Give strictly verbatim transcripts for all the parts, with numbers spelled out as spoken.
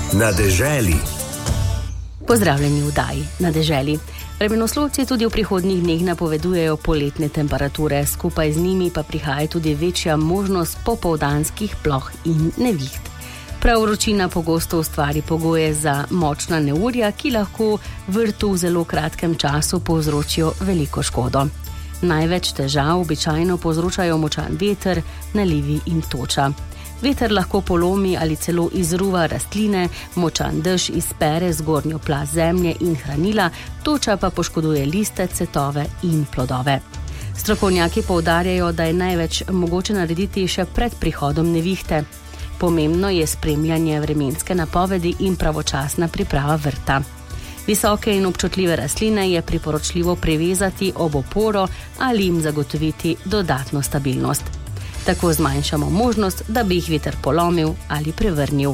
Na deželi. Pozdravljeni v Daji na deželi. Vremenoslovci tudi v prihodnjih dneh napovedujejo poletne temperature, skupaj z njimi pa prihaja tudi večja možnost popoldanskih ploh in neviht. Prav vročina pogosto ustvari pogoje za močna neurja, ki lahko vrtu v zelo kratkem času povzročijo veliko škodo. Največ težav običajno povzročajo močan veter, nalivi in toča. Veter lahko polomi ali celo izruva rastline, močan dež izpere zgornjo plast zemlje in hranila, toča pa poškoduje liste, cvetove in plodove. Strokovnjaki poudarjajo, da je največ mogoče narediti še pred prihodom nevihte. Pomembno je spremljanje vremenske napovedi in pravočasna priprava vrta. Visoke in občutljive rastline je priporočljivo privezati ob oporo ali jim zagotoviti dodatno stabilnost. Tako zmanjšamo možnost, da bi jih veter polomil ali prevrnil.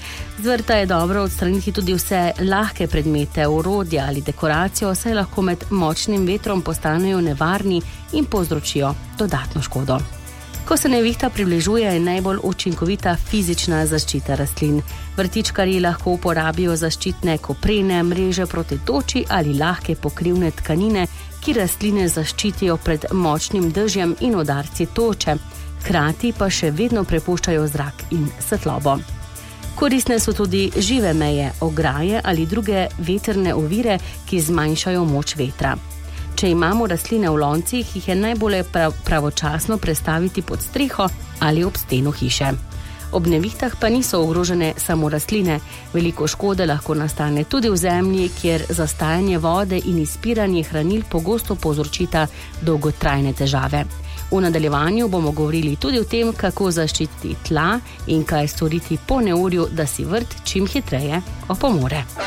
Z vrta je dobro odstraniti tudi vse lahke predmete, orodja ali dekoracijo, saj lahko med močnim vetrom postanejo nevarni in povzročijo dodatno škodo. Ko se nevihta približuje, je najbolj učinkovita fizična zaščita rastlin. Vrtičkarji lahko uporabijo zaščitne koprene, mreže proti toči ali lahke pokrivne tkanine, ki rastline zaščitijo pred močnim dežjem in udarci toče, hkrati pa še vedno prepuščajo zrak in svetlobo. Koristne so tudi žive meje, ograje ali druge vetrne ovire, ki zmanjšajo moč vetra. Če imamo rastline v loncih, jih je najbolje prav, pravočasno prestaviti pod streho ali ob steno hiše. Ob nevihtah pa niso ogrožene samo rastline. Veliko škode lahko nastane tudi v zemlji, kjer zastajanje vode in izpiranje hranil pogosto povzročita dolgotrajne težave. V nadaljevanju bomo govorili tudi o tem, kako zaščititi tla in kaj storiti po neurju, da si vrt čim hitreje opomore.